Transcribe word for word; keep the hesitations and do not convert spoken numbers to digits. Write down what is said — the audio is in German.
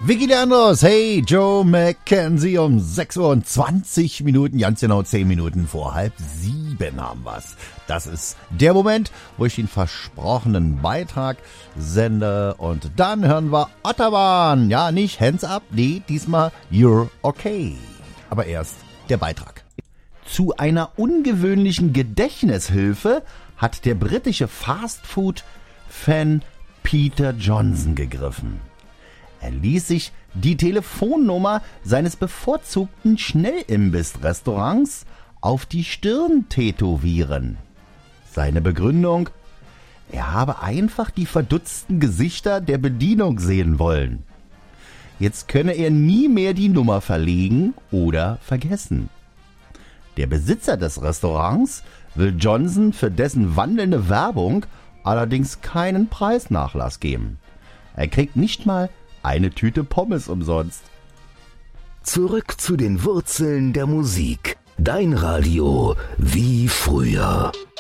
Vicky Leandros, hey, Joe McKenzie um sechs Uhr und zwanzig Minuten, ganz genau zehn Minuten vor halb sieben haben wir's. Das ist der Moment, wo ich den versprochenen Beitrag sende und dann hören wir Otterborn. Ja, nicht Hands Up, nee, diesmal You're Okay. Aber erst der Beitrag. Zu einer ungewöhnlichen Gedächtnishilfe hat der britische Fastfood-Fan Peter Johnson gegriffen. Er ließ sich die Telefonnummer seines bevorzugten Schnellimbiss-Restaurants auf die Stirn tätowieren. Seine Begründung: Er habe einfach die verdutzten Gesichter der Bedienung sehen wollen. Jetzt könne er nie mehr die Nummer verlegen oder vergessen. Der Besitzer des Restaurants will Johnson für dessen wandelnde Werbung allerdings keinen Preisnachlass geben. Er kriegt nicht mal eine Tüte Pommes umsonst. Zurück zu den Wurzeln der Musik. Dein Radio wie früher.